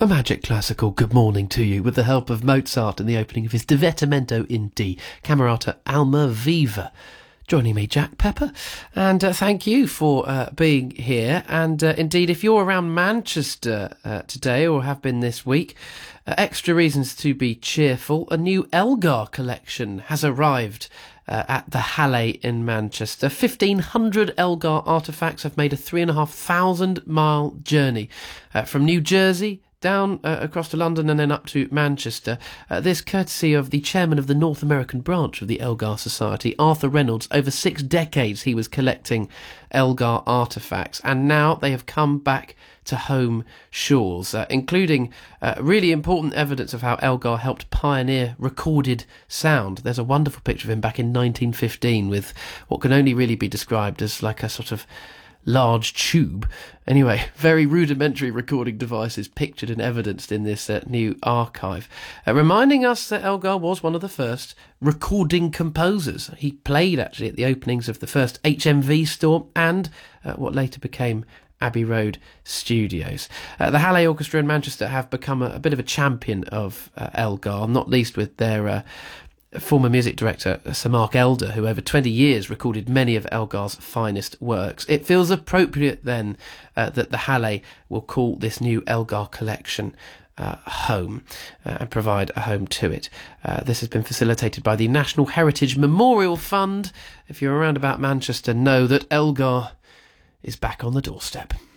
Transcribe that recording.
A magic classical good morning to you with the help of Mozart in the opening of his Divertimento in D, Camerata Almaviva. Joining me, Jack Pepper, and thank you for being here. And indeed, if you're around Manchester today or have been this week, extra reasons to be cheerful. A new Elgar collection has arrived at the Halle in Manchester. 1,500 Elgar artefacts have made a 3,500-mile journey from New Jersey down across to London and then up to Manchester. This courtesy of the chairman of the North American branch of the Elgar Society, Arthur Reynolds. Over 6 decades he was collecting Elgar artefacts, and now they have come back to home shores, including really important evidence of how Elgar helped pioneer recorded sound. There's a wonderful picture of him back in 1915 with what can only really be described as like a sort of large tube. Anyway, very rudimentary recording devices pictured and evidenced in this new archive, reminding us that Elgar was one of the first recording composers. He played actually at the openings of the first HMV store and what later became Abbey Road Studios. The Halle Orchestra in Manchester have become a bit of a champion of Elgar, not least with their former music director Sir Mark Elder, who over 20 years recorded many of Elgar's finest works. It feels appropriate then that the Halle will call this new Elgar collection home and provide a home to it. This has been facilitated by the National Heritage Memorial Fund. If you're around about Manchester, know that Elgar is back on the doorstep.